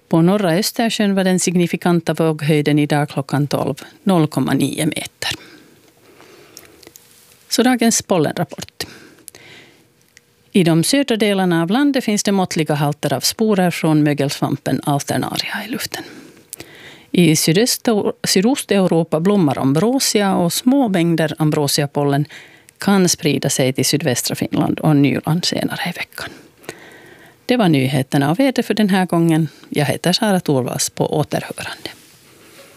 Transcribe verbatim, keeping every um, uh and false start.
På norra Östersjön var den signifikanta våghöjden idag klockan tolv noll komma nio meter. Så dagens pollenrapport. I de södra delarna av landet finns det måttliga halter av sporer från mögelsvampen Alternaria i luften. I sydöst, Sydosteuropa blommar ambrosia och små mängder ambrosiapollen kan sprida sig till sydvästra Finland och Nyland senare i veckan. Det var nyheterna av väder för den här gången. Jag heter Sara Torvals, på återhörande.